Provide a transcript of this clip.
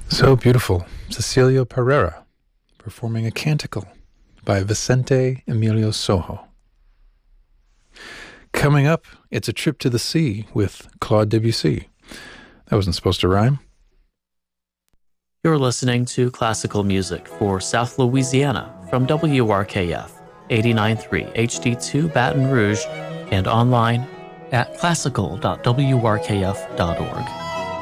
So beautiful. Cecilia Pereira performing a canticle by Vicente Emilio Sojo. Coming up, it's a trip to the sea with Claude Debussy. That wasn't supposed to rhyme. You're listening to classical music for South Louisiana from WRKF 89.3 HD2 Baton Rouge and online at classical.wrkf.org.